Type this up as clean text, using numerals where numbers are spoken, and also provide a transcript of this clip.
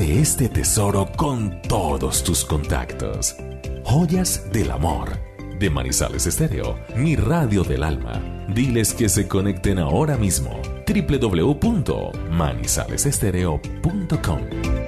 Comparte este tesoro con todos tus contactos. Joyas del Amor, de Manizales Estéreo, mi radio del alma. Diles que se conecten ahora mismo. www.manizalesestereo.com